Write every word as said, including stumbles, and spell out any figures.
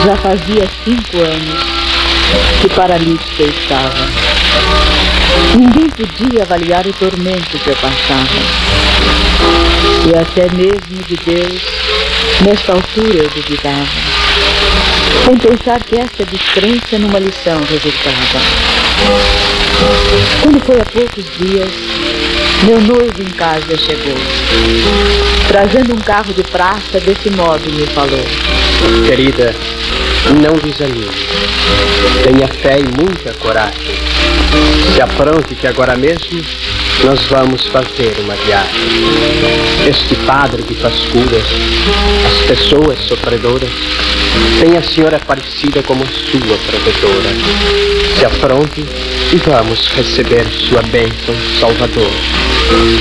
Já fazia cinco anos que paralítica eu estava. Ninguém podia avaliar o tormento que eu passava. E até mesmo de Deus, nesta altura eu duvidava, sem pensar que essa descrença numa lição resultava. Quando foi há poucos dias, meu noivo em casa chegou, trazendo um carro de prata, desse modo me falou: querida, não desanime. Tenha fé e muita coragem. Se apronte que agora mesmo nós vamos fazer uma viagem. Este padre que faz curas às pessoas sofredoras tem a senhora Aparecida como sua protetora. Se apronte e vamos receber sua bênção salvadora.